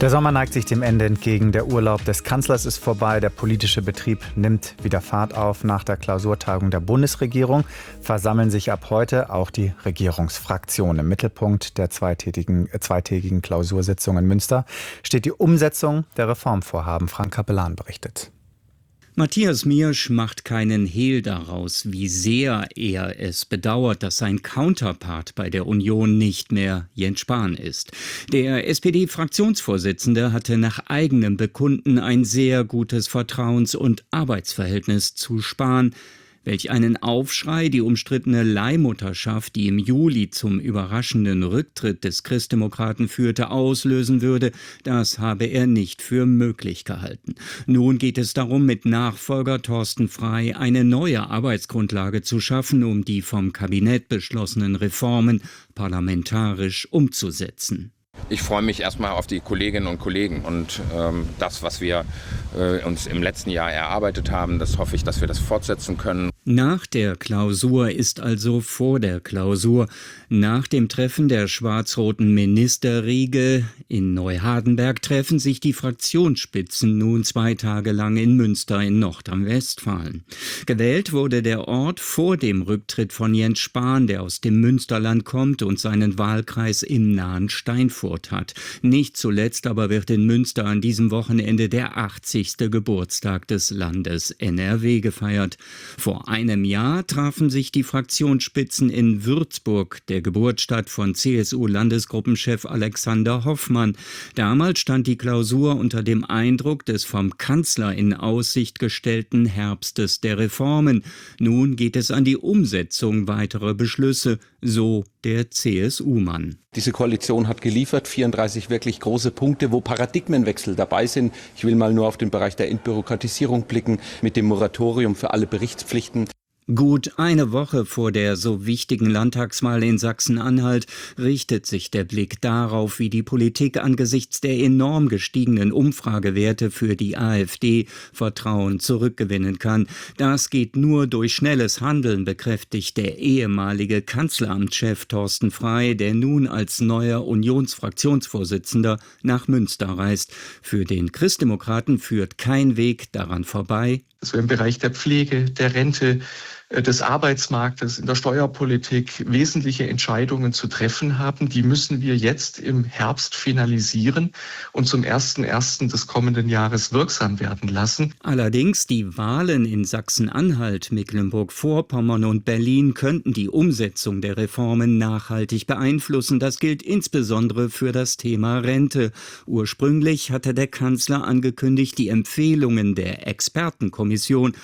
Der Sommer neigt sich dem Ende entgegen. Der Urlaub des Kanzlers ist vorbei. Der politische Betrieb nimmt wieder Fahrt auf. Nach der Klausurtagung der Bundesregierung versammeln sich ab heute auch die Regierungsfraktionen. Im Mittelpunkt der zweitägigen Klausursitzung in Münster steht die Umsetzung der Reformvorhaben. Frank Capellan berichtet. Matthias Miersch macht keinen Hehl daraus, wie sehr er es bedauert, dass sein Counterpart bei der Union nicht mehr Jens Spahn ist. Der SPD-Fraktionsvorsitzende hatte nach eigenem Bekunden ein sehr gutes Vertrauens- und Arbeitsverhältnis zu Spahn. Welch einen Aufschrei die umstrittene Leihmutterschaft, die im Juli zum überraschenden Rücktritt des Christdemokraten führte, auslösen würde, das habe er nicht für möglich gehalten. Nun geht es darum, mit Nachfolger Thorsten Frey eine neue Arbeitsgrundlage zu schaffen, um die vom Kabinett beschlossenen Reformen parlamentarisch umzusetzen. Ich freue mich erstmal auf die Kolleginnen und Kollegen und das, was wir uns im letzten Jahr erarbeitet haben, das hoffe ich, dass wir das fortsetzen können. Nach der Klausur ist also vor der Klausur. Nach dem Treffen der schwarz-roten Ministerriege in Neuhardenberg treffen sich die Fraktionsspitzen nun 2 Tage lang in Münster in Nordrhein-Westfalen. Gewählt wurde der Ort vor dem Rücktritt von Jens Spahn, der aus dem Münsterland kommt und seinen Wahlkreis im nahen Steinfurt hat. Nicht zuletzt aber wird in Münster an diesem Wochenende der 80. Geburtstag des Landes NRW gefeiert. Vor einem Jahr trafen sich die Fraktionsspitzen in Würzburg, der Geburtsstadt von CSU-Landesgruppenchef Alexander Hoffmann. Damals stand die Klausur unter dem Eindruck des vom Kanzler in Aussicht gestellten Herbstes der Reformen. Nun geht es an die Umsetzung weiterer Beschlüsse, so der CSU-Mann. Diese Koalition hat geliefert, 34 wirklich große Punkte, wo Paradigmenwechsel dabei sind. Ich will mal nur auf den Bereich der Entbürokratisierung blicken, mit dem Moratorium für alle Berichtspflichten. Gut eine Woche vor der so wichtigen Landtagswahl in Sachsen-Anhalt richtet sich der Blick darauf, wie die Politik angesichts der enorm gestiegenen Umfragewerte für die AfD Vertrauen zurückgewinnen kann. Das geht nur durch schnelles Handeln, bekräftigt der ehemalige Kanzleramtschef Thorsten Frey, der nun als neuer Unionsfraktionsvorsitzender nach Münster reist. Für den Christdemokraten führt kein Weg daran vorbei. Also im Bereich der Pflege, der Rente, des Arbeitsmarktes, in der Steuerpolitik wesentliche Entscheidungen zu treffen haben. Die müssen wir jetzt im Herbst finalisieren und zum 01.01. des kommenden Jahres wirksam werden lassen. Allerdings die Wahlen in Sachsen-Anhalt, Mecklenburg-Vorpommern und Berlin könnten die Umsetzung der Reformen nachhaltig beeinflussen. Das gilt insbesondere für das Thema Rente. Ursprünglich hatte der Kanzler angekündigt, die Empfehlungen der Expertenkommission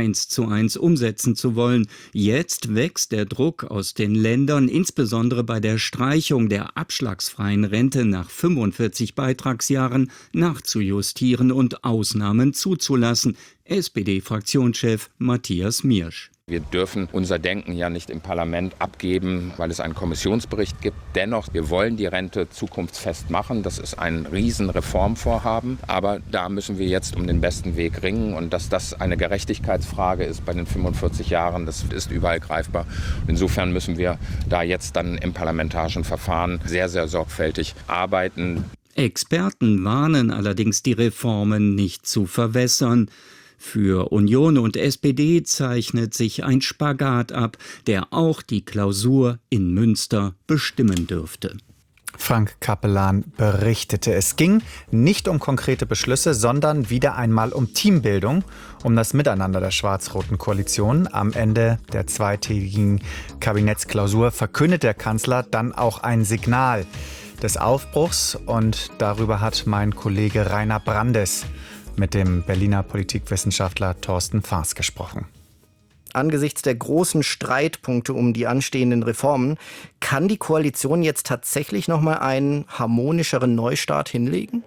1:1 umsetzen zu wollen. Jetzt wächst der Druck aus den Ländern, insbesondere bei der Streichung der abschlagsfreien Rente nach 45 Beitragsjahren, nachzujustieren und Ausnahmen zuzulassen. SPD-Fraktionschef Matthias Miersch. Wir dürfen unser Denken ja nicht im Parlament abgeben, weil es einen Kommissionsbericht gibt. Dennoch, wir wollen die Rente zukunftsfest machen. Das ist ein Riesenreformvorhaben. Aber da müssen wir jetzt um den besten Weg ringen. Und dass das eine Gerechtigkeitsfrage ist bei den 45 Jahren, das ist überall greifbar. Insofern müssen wir da jetzt dann im parlamentarischen Verfahren sehr, sehr sorgfältig arbeiten. Experten warnen allerdings, die Reformen nicht zu verwässern. Für Union und SPD zeichnet sich ein Spagat ab, der auch die Klausur in Münster bestimmen dürfte. Frank Capellan berichtete. Es ging nicht um konkrete Beschlüsse, sondern wieder einmal um Teambildung, um das Miteinander der schwarz-roten Koalition. Am Ende der zweitägigen Kabinettsklausur verkündet der Kanzler dann auch ein Signal des Aufbruchs. Und darüber hat mein Kollege Rainer Brandes mit dem Berliner Politikwissenschaftler Thorsten Faas gesprochen. Angesichts der großen Streitpunkte um die anstehenden Reformen, kann die Koalition jetzt tatsächlich noch mal einen harmonischeren Neustart hinlegen?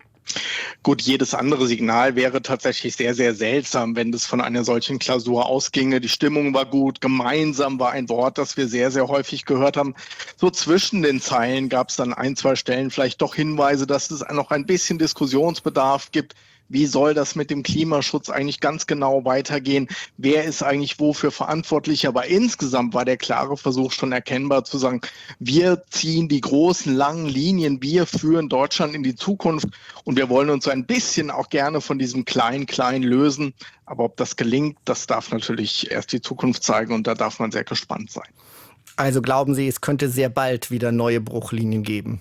Gut, jedes andere Signal wäre tatsächlich sehr, sehr seltsam, wenn das von einer solchen Klausur ausginge. Die Stimmung war gut, gemeinsam war ein Wort, das wir sehr, sehr häufig gehört haben. So zwischen den Zeilen gab es dann 1, 2 Stellen vielleicht doch Hinweise, dass es noch ein bisschen Diskussionsbedarf gibt. Wie soll das mit dem Klimaschutz eigentlich ganz genau weitergehen? Wer ist eigentlich wofür verantwortlich? Aber insgesamt war der klare Versuch schon erkennbar zu sagen, wir ziehen die großen, langen Linien, wir führen Deutschland in die Zukunft und wir wollen uns so ein bisschen auch gerne von diesem Klein-Klein lösen. Aber ob das gelingt, das darf natürlich erst die Zukunft zeigen und da darf man sehr gespannt sein. Also glauben Sie, es könnte sehr bald wieder neue Bruchlinien geben?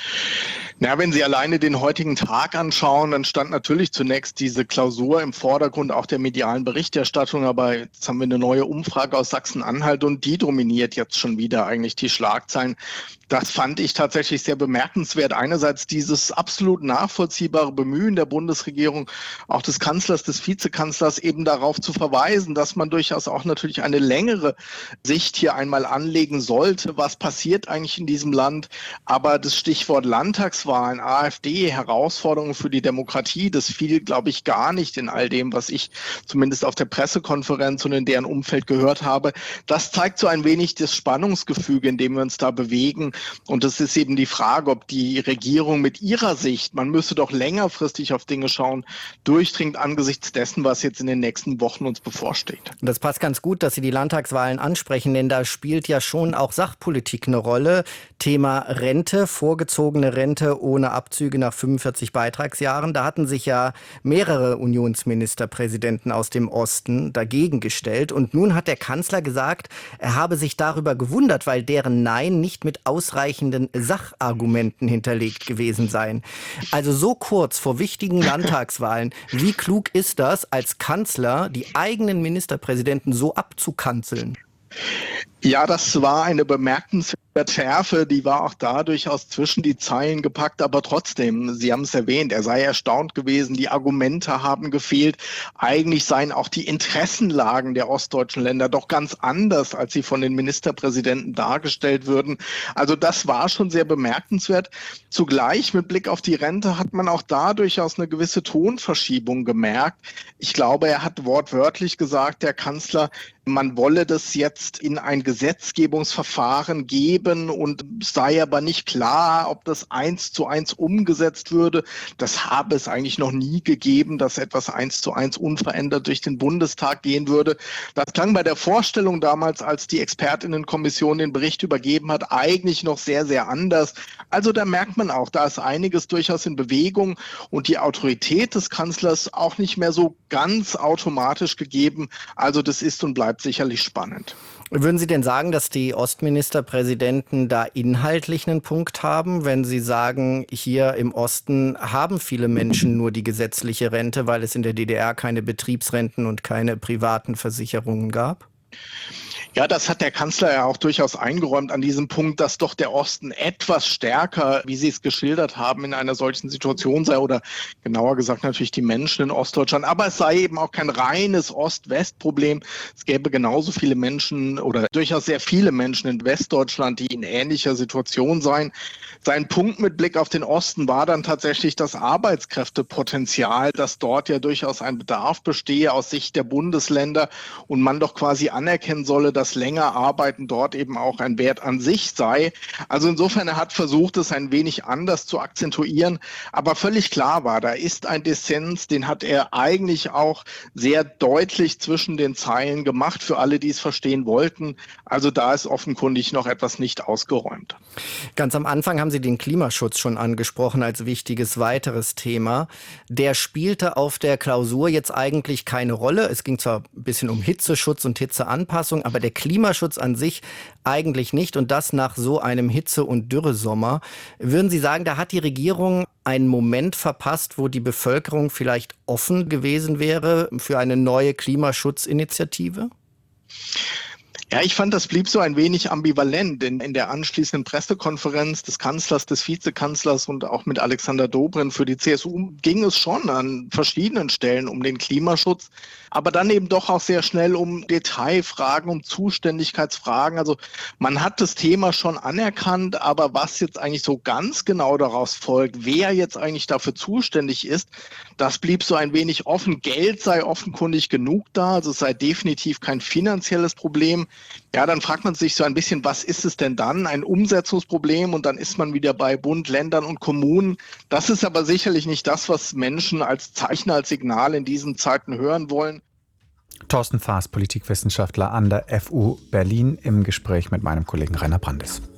Na, wenn Sie alleine den heutigen Tag anschauen, dann stand natürlich zunächst diese Klausur im Vordergrund auch der medialen Berichterstattung. Aber jetzt haben wir eine neue Umfrage aus Sachsen-Anhalt und die dominiert jetzt schon wieder eigentlich die Schlagzeilen. Das fand ich tatsächlich sehr bemerkenswert. Einerseits dieses absolut nachvollziehbare Bemühen der Bundesregierung, auch des Kanzlers, des Vizekanzlers, eben darauf zu verweisen, dass man durchaus auch natürlich eine längere Sicht hier einmal anlegen sollte. Was passiert eigentlich in diesem Land? Aber das Stichwort Landtagswahlen, AfD, Herausforderungen für die Demokratie, das fiel, glaube ich, gar nicht in all dem, was ich zumindest auf der Pressekonferenz und in deren Umfeld gehört habe. Das zeigt so ein wenig das Spannungsgefüge, in dem wir uns da bewegen. Und es ist eben die Frage, ob die Regierung mit ihrer Sicht, man müsste doch längerfristig auf Dinge schauen, durchdringt angesichts dessen, was jetzt in den nächsten Wochen uns bevorsteht. Und das passt ganz gut, dass Sie die Landtagswahlen ansprechen, denn da spielt ja schon auch Sachpolitik eine Rolle. Thema Rente, vorgezogene Rente ohne Abzüge nach 45 Beitragsjahren. Da hatten sich ja mehrere Unionsministerpräsidenten aus dem Osten dagegen gestellt. Und nun hat der Kanzler gesagt, er habe sich darüber gewundert, weil deren Nein nicht mit ausreichenden Sachargumenten hinterlegt gewesen seien. Also so kurz vor wichtigen Landtagswahlen, wie klug ist das, als Kanzler die eigenen Ministerpräsidenten so abzukanzeln? Ja, das war eine bemerkenswerte Schärfe, die war auch da durchaus zwischen die Zeilen gepackt, aber trotzdem, Sie haben es erwähnt, er sei erstaunt gewesen, die Argumente haben gefehlt. Eigentlich seien auch die Interessenlagen der ostdeutschen Länder doch ganz anders, als sie von den Ministerpräsidenten dargestellt würden. Also das war schon sehr bemerkenswert. Zugleich mit Blick auf die Rente hat man auch da durchaus eine gewisse Tonverschiebung gemerkt. Ich glaube, er hat wortwörtlich gesagt, der Kanzler, man wolle das jetzt in ein Gesetzgebungsverfahren geben und sei aber nicht klar, ob das 1:1 umgesetzt würde. Das habe es eigentlich noch nie gegeben, dass etwas 1:1 unverändert durch den Bundestag gehen würde. Das klang bei der Vorstellung damals, als die Expertinnenkommission den Bericht übergeben hat, eigentlich noch sehr, sehr anders. Also da merkt man auch, da ist einiges durchaus in Bewegung und die Autorität des Kanzlers auch nicht mehr so ganz automatisch gegeben. Also das ist und bleibt sicherlich spannend. Würden Sie denn sagen, dass die Ostministerpräsidenten da inhaltlich einen Punkt haben, wenn Sie sagen, hier im Osten haben viele Menschen nur die gesetzliche Rente, weil es in der DDR keine Betriebsrenten und keine privaten Versicherungen gab? Ja, das hat der Kanzler ja auch durchaus eingeräumt an diesem Punkt, dass doch der Osten etwas stärker, wie Sie es geschildert haben, in einer solchen Situation sei oder genauer gesagt natürlich die Menschen in Ostdeutschland. Aber es sei eben auch kein reines Ost-West-Problem. Es gäbe genauso viele Menschen oder durchaus sehr viele Menschen in Westdeutschland, die in ähnlicher Situation seien. Sein Punkt mit Blick auf den Osten war dann tatsächlich das Arbeitskräftepotenzial, dass dort ja durchaus ein Bedarf bestehe aus Sicht der Bundesländer und man doch quasi anerkennen solle, dass länger Arbeiten dort eben auch ein Wert an sich sei. Also insofern, er hat versucht, es ein wenig anders zu akzentuieren, aber völlig klar war, da ist ein Dissens, den hat er eigentlich auch sehr deutlich zwischen den Zeilen gemacht, für alle, die es verstehen wollten. Also da ist offenkundig noch etwas nicht ausgeräumt. Ganz am Anfang haben Sie den Klimaschutz schon angesprochen als wichtiges weiteres Thema. Der spielte auf der Klausur jetzt eigentlich keine Rolle. Es ging zwar ein bisschen um Hitzeschutz und Hitzeanpassung, aber der Klimaschutz an sich eigentlich nicht und das nach so einem Hitze- und Dürresommer. Würden Sie sagen, da hat die Regierung einen Moment verpasst, wo die Bevölkerung vielleicht offen gewesen wäre für eine neue Klimaschutzinitiative? Ja, ich fand, das blieb so ein wenig ambivalent. In der anschließenden Pressekonferenz des Kanzlers, des Vizekanzlers und auch mit Alexander Dobrindt für die CSU ging es schon an verschiedenen Stellen um den Klimaschutz, aber dann eben doch auch sehr schnell um Detailfragen, um Zuständigkeitsfragen. Also man hat das Thema schon anerkannt, aber was jetzt eigentlich so ganz genau daraus folgt, wer jetzt eigentlich dafür zuständig ist, das blieb so ein wenig offen. Geld sei offenkundig genug da, also es sei definitiv kein finanzielles Problem. Ja, dann fragt man sich so ein bisschen, was ist es denn dann? Ein Umsetzungsproblem und dann ist man wieder bei Bund, Ländern und Kommunen. Das ist aber sicherlich nicht das, was Menschen als Zeichen, als Signal in diesen Zeiten hören wollen. Thorsten Faas, Politikwissenschaftler an der FU Berlin, im Gespräch mit meinem Kollegen Rainer Brandes.